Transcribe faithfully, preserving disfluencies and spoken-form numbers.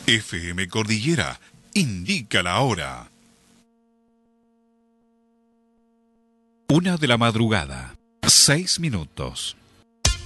F M Cordillera indica la hora. Una de la madrugada, seis minutos.